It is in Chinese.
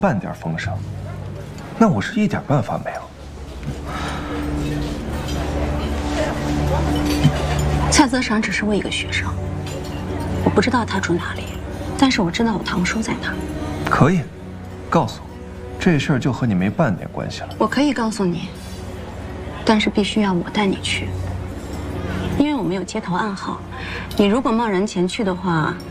半点风声，那我是一点办法没有。 蔡泽赏只是我一个学生，我不知道他住哪里，但是我知道我堂叔在哪儿。 可以，告诉我，这事儿就和你没半点关系了。 我可以告诉你，但是必须要我带你去，因为我没有接头暗号。你如果贸然前去的话，